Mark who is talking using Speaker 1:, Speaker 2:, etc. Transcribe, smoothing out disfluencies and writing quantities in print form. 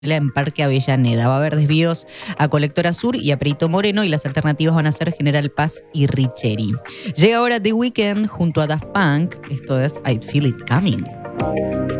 Speaker 1: en Parque Avellaneda. Va a haber desvíos a Colectora Sur y a Perito Moreno y las alternativas van a ser General Paz y Richeri. Llega ahora The Weeknd junto a Daft Punk. Esto es I Feel It Coming.